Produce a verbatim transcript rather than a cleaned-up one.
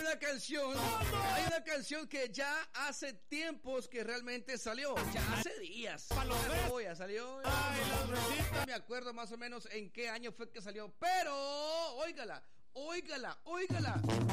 una canción, hay una canción que ya hace tiempos que realmente salió, ya hace días. Ya salió. Ay, No me acuerdo más o menos en qué año fue que salió, pero óigala, óigala, óigala.